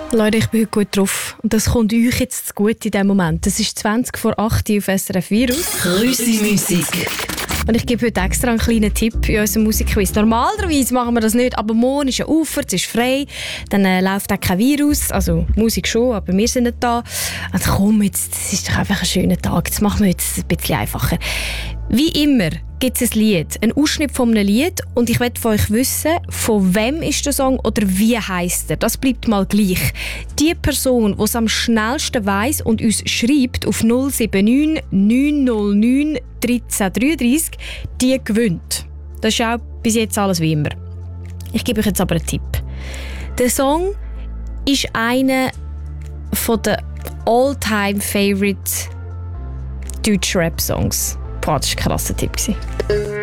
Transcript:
Leute, ich bin heute gut drauf. Und das kommt euch jetzt zu gut in diesem Moment. Es ist 20 vor 8 Uhr auf SRF Virus. Grüssi-Musik. Und ich gebe heute extra einen kleinen Tipp in unserem Musikquiz. Normalerweise machen wir das nicht, aber morgen ist ja Ufer, es ist frei. Dann läuft auch kein Virus. Also Musik schon, aber wir sind nicht da. Also komm, jetzt, das ist doch einfach ein schöner Tag. Jetzt machen wir jetzt ein bisschen einfacher. Wie immer gibt es ein Lied, einen Ausschnitt von einem Lied. Und ich möchte von euch wissen, von wem ist der Song oder wie heisst er. Das bleibt mal gleich. Die Person, die es am schnellsten weiss und uns schreibt auf 079 909 1333, die gewinnt. Das ist auch bis jetzt alles wie immer. Ich gebe euch jetzt aber einen Tipp. Der Song ist einer der all-time-favorite Deutsch-Rap-Songs. Boah, das war ein krasser Tipp.